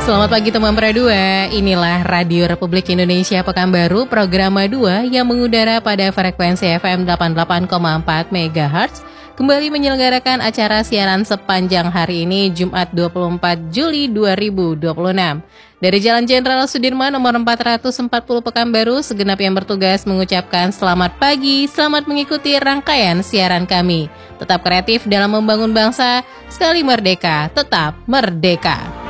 Selamat pagi teman Pradua, inilah Radio Republik Indonesia Pekanbaru, program 2 yang mengudara pada frekuensi FM 88,4 MHz, kembali menyelenggarakan acara siaran sepanjang hari ini, Jumat 24 Juli 2026. Dari Jalan Jenderal Sudirman nomor 440 Pekanbaru, segenap yang bertugas mengucapkan selamat pagi, selamat mengikuti rangkaian siaran kami. Tetap kreatif dalam membangun bangsa, sekali merdeka, tetap merdeka.